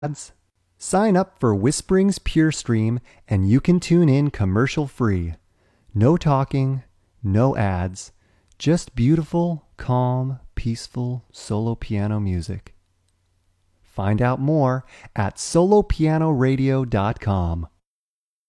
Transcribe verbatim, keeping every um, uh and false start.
ads. Sign up for Whispering's Pure Stream and you can tune in commercial free. No talking, no ads, just beautiful, calm, peaceful solo piano music. Find out more at solo piano radio dot com.